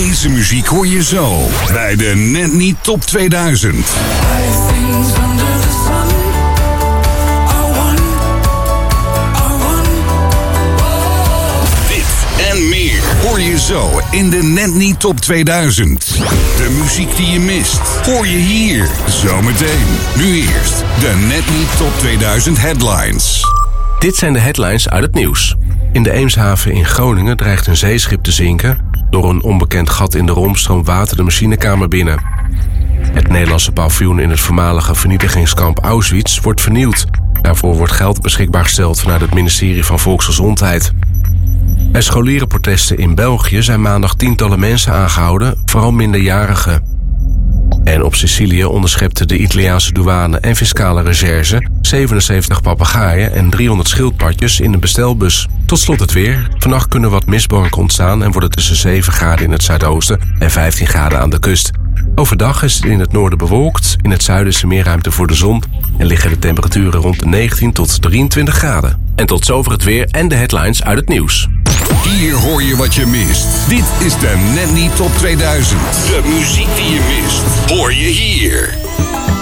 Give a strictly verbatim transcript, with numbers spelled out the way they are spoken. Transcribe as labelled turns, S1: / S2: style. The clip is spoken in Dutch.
S1: Deze muziek hoor je zo bij de Net Niet Top tweeduizend. Dit en meer hoor je zo in de Net Niet Top tweeduizend. De muziek die je mist hoor je hier zometeen. Nu eerst de Net Niet Top tweeduizend headlines.
S2: Dit zijn de headlines uit het nieuws. In de Eemshaven in Groningen dreigt een zeeschip te zinken. Door een onbekend gat in de romp stroomt water de machinekamer binnen. Het Nederlandse paviljoen in het voormalige vernietigingskamp Auschwitz wordt vernieuwd. Daarvoor wordt geld beschikbaar gesteld vanuit het ministerie van Volksgezondheid. Bij scholierenprotesten in België zijn maandag tientallen mensen aangehouden, vooral minderjarigen. En op Sicilië onderschepte de Italiaanse douane en fiscale recherche zevenenzeventig papegaaien en driehonderd schildpadjes in een bestelbus. Tot slot het weer. Vannacht kunnen wat mistbanken ontstaan en worden tussen zeven graden in het zuidoosten en vijftien graden aan de kust. Overdag is het in het noorden bewolkt, in het zuiden is er meer ruimte voor de zon en liggen de temperaturen rond de negentien tot drieëntwintig graden. En tot zover het weer en de headlines uit het nieuws.
S1: Hier hoor je wat je mist. Dit is de Net Niet Top tweeduizend. De muziek die je mist, hoor je hier.